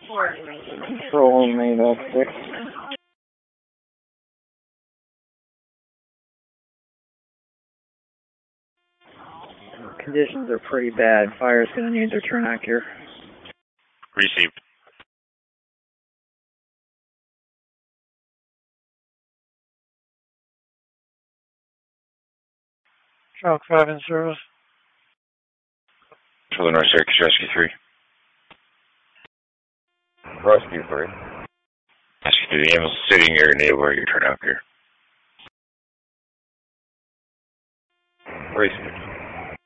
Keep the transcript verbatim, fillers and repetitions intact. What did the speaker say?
Control made up six. Conditions are pretty bad. Fire's going to need to turn out here. Received. Chalk five in service. For the North Syracuse Rescue three. Rescue three. Rescue three, the ambulance is sitting near neighbor, you turn out here. Received.